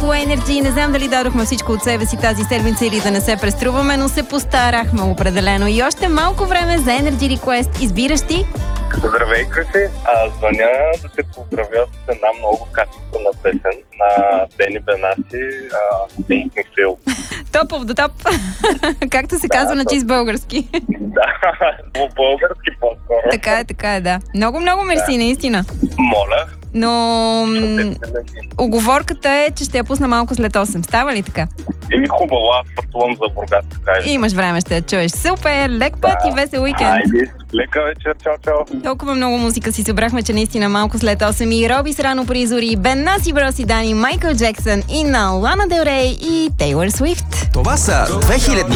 по Energy. Не знам дали дадохме всичко от себе си тази седмица или да не се преструваме, но се постарахме определено. И още малко време за Energy Request. Избираш ти? Здравей, Криси! Звъня да те поздравя с една много качествена песен на Дени Бенаси, Make Me Feel. Топ of the top. Както се казва на чист български. Да, по-български по-скоро. Така е, да. Много мерси, наистина. Моля. Но уговорката е, че ще я пусна малко след 8. Става ли така? Хубаво, аз пътувам за Бургас, така. Имаш време, ще я чуеш. Супер, лек път и весел уикенд. Айде, лека вечер, чао. Толкова много музика си събрахме, че наистина малко след 8 и Роби с Рано при зори, Бен Наси, Броси Дани, Майкъл Джексън и на Лана Дел Рей и Тейлър Свифт. Това са 2000